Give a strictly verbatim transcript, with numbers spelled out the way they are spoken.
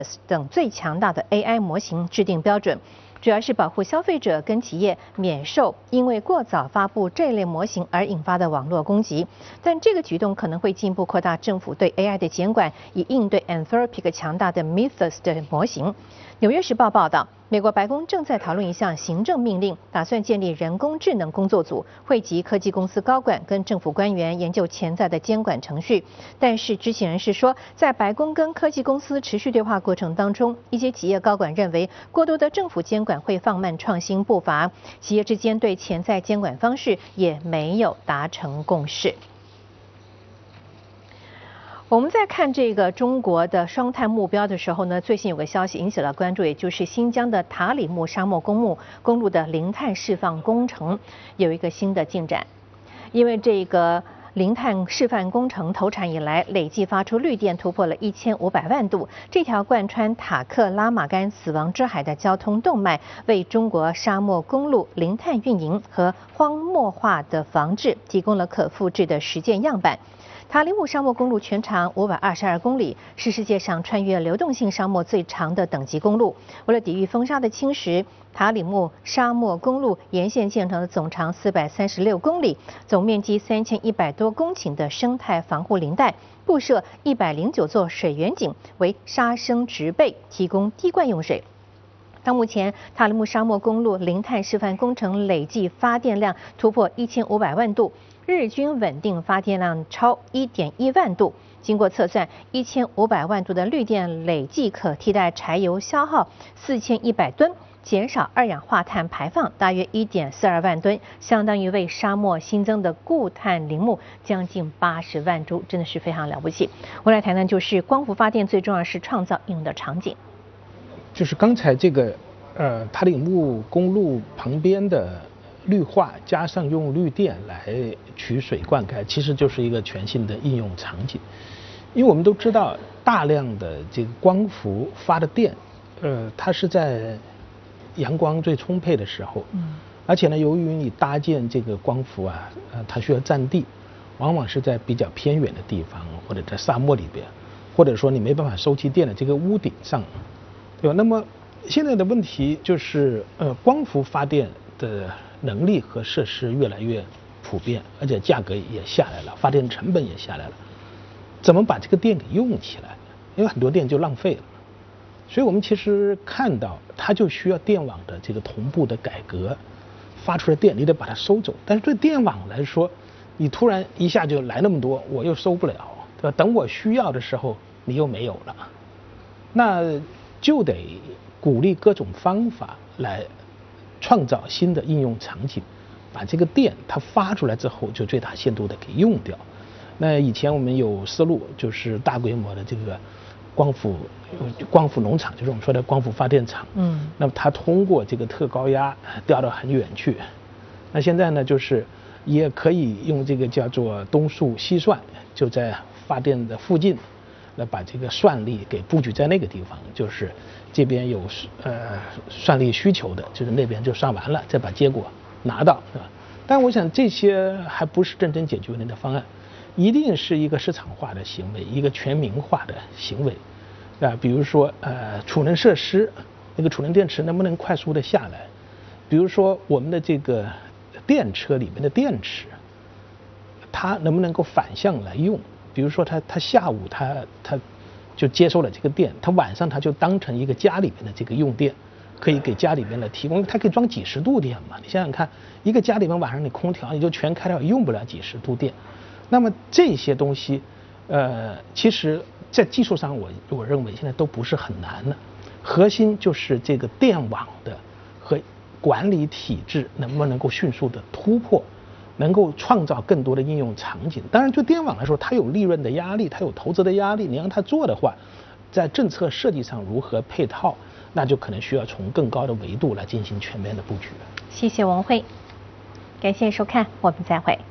等最强大的 A I 模型制定标准，主要是保护消费者跟企业免受因为过早发布这类模型而引发的网络攻击。但这个举动可能会进一步扩大政府对 A I 的监管，以应对 Anthropic 强大的 Mythos 的模型。纽约时报报道，美国白宫正在讨论一项行政命令，打算建立人工智能工作组，汇集科技公司高管跟政府官员，研究潜在的监管程序。但是知情人士说，在白宫跟科技公司持续对话过程当中，一些企业高管认为，过多的政府监管会放慢创新步伐，企业之间对潜在监管方式也没有达成共识。我们在看这个中国的双碳目标的时候呢，最近有个消息引起了关注，也就是新疆的塔里木沙漠公路公路的零碳释放工程有一个新的进展。因为这个零碳示范工程投产以来，累计发出绿电突破了一千五百万度，这条贯穿塔克拉玛干死亡之海的交通动脉，为中国沙漠公路零碳运营和荒漠化的防治提供了可复制的实践样板。塔里木沙漠公路全长五百二十二公里，是世界上穿越流动性沙漠最长的等级公路。为了抵御风沙的侵蚀，塔里木沙漠公路沿线建成了总长四百三十六公里、总面积三千一百多公顷的生态防护林带，布设一百零九座水源井，为沙生植被提供滴灌用水。到目前，塔里木沙漠公路零碳示范工程累计发电量突破一千五百万度，日均稳定发电量超一点一万度。经过测算，一千五百万度的绿电累计可替代柴油消耗四千一百吨，减少二氧化碳排放大约一点四二万吨，相当于为沙漠新增的固碳林木将近八十万株，真的是非常了不起。我来谈谈，就是光伏发电最重要是创造应用的场景。 就是刚才这个呃塔里木公路旁边的绿化，加上用绿电来取水灌溉，其实就是一个全新的应用场景。因为我们都知道，大量的这个光伏发的电，呃，它是在阳光最充沛的时候，嗯，而且呢，由于你搭建这个光伏啊，呃，它需要占地，往往是在比较偏远的地方，或者在沙漠里边，或者说你没办法收集电的这个屋顶上。对吧？那么现在的问题就是，呃，光伏发电的能力和设施越来越普遍，而且价格也下来了，发电成本也下来了。怎么把这个电给用起来？因为很多电就浪费了。所以我们其实看到，它就需要电网的这个同步的改革，发出来电你得把它收走。但是对电网来说，你突然一下就来那么多，我又收不了，对吧？等我需要的时候，你又没有了，那就得鼓励各种方法来创造新的应用场景，把这个电它发出来之后就最大限度的给用掉。那以前我们有思路，就是大规模的这个光伏光伏农场，就是我们说的光伏发电厂。嗯，那么它通过这个特高压调到很远去。那现在呢，就是也可以用这个叫做东数西算，就在发电的附近。那把这个算力给布局在那个地方，就是这边有呃算力需求的，就是那边就算完了，再把结果拿到，是吧？但我想这些还不是真正解决问题的方案，一定是一个市场化的行为，一个全民化的行为，啊，比如说呃储能设施，那个储能电池能不能快速的下来？比如说我们的这个电车里面的电池，它能不能够反向来用？比如说他他下午他他就接收了这个电，他晚上他就当成一个家里面的这个用电，可以给家里面来提供，它可以装几十度电嘛。你想想看，一个家里面晚上你空调你就全开掉，用不了几十度电。那么这些东西，呃，其实在技术上我我认为现在都不是很难的，核心就是这个电网的和管理体制能不能够迅速的突破。能够创造更多的应用场景。当然，就电网来说，它有利润的压力，它有投资的压力。你让它做的话，在政策设计上如何配套，那就可能需要从更高的维度来进行全面的布局。 谢谢王慧，感谢收看，我们再会。